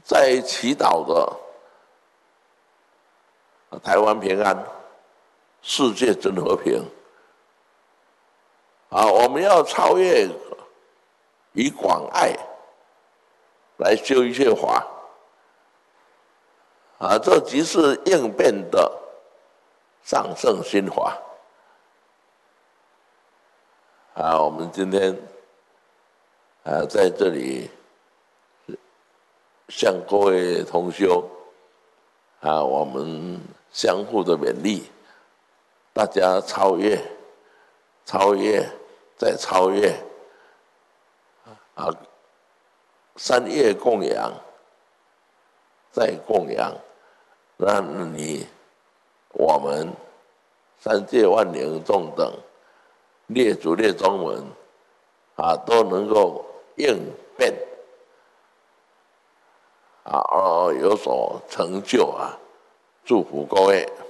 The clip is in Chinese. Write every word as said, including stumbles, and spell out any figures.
在祈祷的台湾平安，世界真和平。啊，我们要超越以广爱来修一切法。啊，这即是应变的上圣心法。啊，我们今天啊在这里向各位同修啊，我们相互的勉励，大家超越，超越，再超越。啊，三业供养，再供养，让你我们三界万灵众等列祖列宗们啊，都能够应变啊，而有所成就啊！祝福各位。